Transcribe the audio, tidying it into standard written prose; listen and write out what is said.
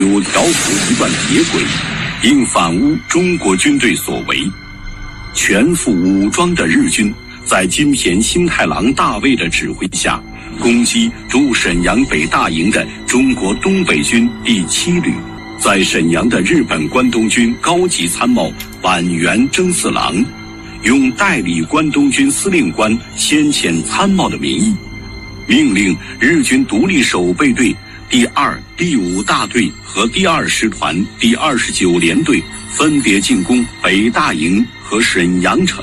有条幅一段铁轨，应反诬中国军队所为。全副武装的日军在金田新太郎大尉的指挥下，攻击驻沈阳北大营的中国东北军第7旅。在沈阳的日本关东军高级参谋坂原征四郎，用代理关东军司令官先遣参谋的名义，命令日军独立守备队第2、第5大队和第2师团第29联队分别进攻北大营和沈阳城。